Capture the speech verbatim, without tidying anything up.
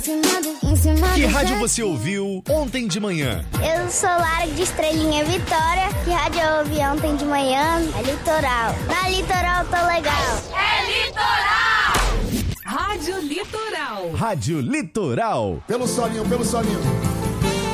Que rádio você ouviu ontem de manhã? Eu sou Lara de Estrelinha Vitória. Que rádio eu ouvi ontem de manhã? É Litoral. Na Litoral tô legal. É Litoral! Rádio Litoral. Rádio Litoral. Pelo solinho, pelo solinho.